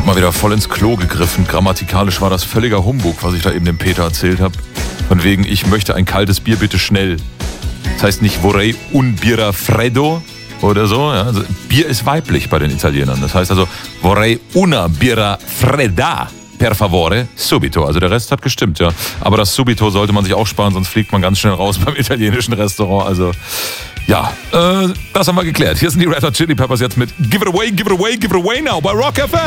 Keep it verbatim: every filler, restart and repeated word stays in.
habe mal wieder voll ins Klo gegriffen. Grammatikalisch war das völliger Humbug, was ich da eben dem Peter erzählt habe. Von wegen, ich möchte ein kaltes Bier bitte schnell. Das heißt nicht vorrei un birra freddo oder so. Ja? Also Bier ist weiblich bei den Italienern. Das heißt also vorrei una birra fredda. Per favore, subito. Also der Rest hat gestimmt, ja. Aber das subito sollte man sich auch sparen, sonst fliegt man ganz schnell raus beim italienischen Restaurant. Also, ja, äh, das haben wir geklärt. Hier sind die Red Hot Chili Peppers jetzt mit Give It Away, Give It Away, Give It Away Now bei Rock F M.